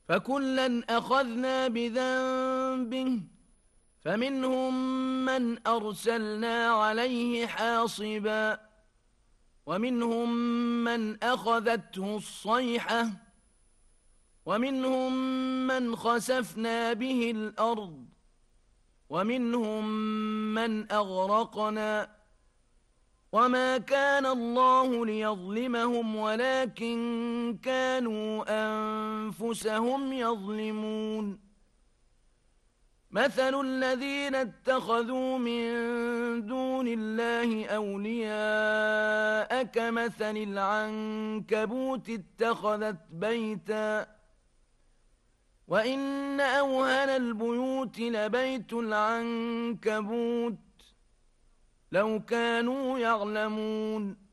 فكلا أخذنا بذنبه، فمنهم من أرسلنا عليه حاصبا، ومنهم من أخذته الصيحة، ومنهم من خسفنا به الأرض، ومنهم من أغرقنا. وما كان الله ليظلمهم ولكن كانوا أنفسهم يظلمون. مثل الذين اتخذوا من دون الله أولياء كمثل العنكبوت اتخذت بيتا، وإن أوهن البيوت لبيت العنكبوت لو كانوا يعلمون.